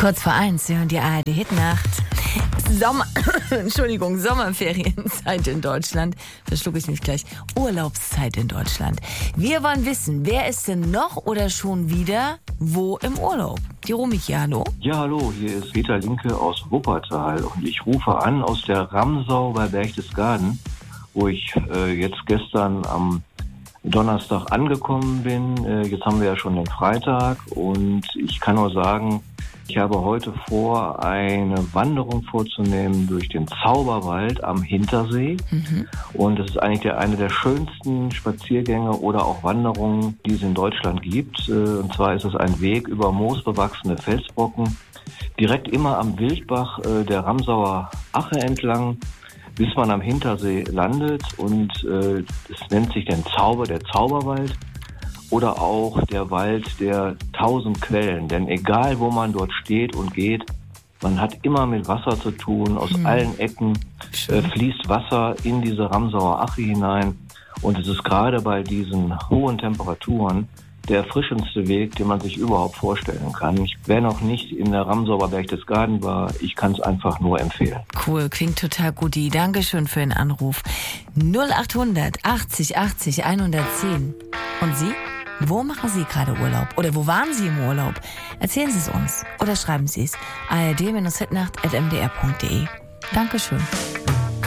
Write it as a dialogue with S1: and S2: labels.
S1: Kurz vor 1, Sie hören die ARD-Hitnacht. Sommerferienzeit in Deutschland. Verschlucke ich mich gleich. Urlaubszeit in Deutschland. Wir wollen wissen, wer ist denn noch oder schon wieder wo im Urlaub? Die Romy hier, hallo?
S2: Ja, hallo, hier ist Peter Linke aus Wuppertal und ich rufe an aus der Ramsau bei Berchtesgaden, wo ich jetzt gestern am Donnerstag angekommen bin. Jetzt haben wir ja schon den Freitag und ich kann nur sagen, ich habe heute vor, eine Wanderung vorzunehmen durch den Zauberwald am Hintersee. Und das ist eigentlich eine der schönsten Spaziergänge oder auch Wanderungen, die es in Deutschland gibt. Und zwar ist es ein Weg über moosbewachsene Felsbrocken, direkt immer am Wildbach der Ramsauer Ache entlang, bis man am Hintersee landet. Und es nennt sich der Zauberwald. Oder auch der Wald der 1000 Quellen. Denn egal, wo man dort steht und geht, man hat immer mit Wasser zu tun. Aus allen Ecken fließt Wasser in diese Ramsauer Ache hinein. Und es ist gerade bei diesen hohen Temperaturen der erfrischendste Weg, den man sich überhaupt vorstellen kann. Wer noch nicht in der Ramsauer Berchtesgaden war, ich kann es einfach nur empfehlen.
S1: Cool, klingt total gut. Dankeschön für den Anruf. 0800 80 80 110. Und Sie? Wo machen Sie gerade Urlaub? Oder wo waren Sie im Urlaub? Erzählen Sie es uns. Oder schreiben Sie es. ard-hitnacht@mdr.de. Dankeschön.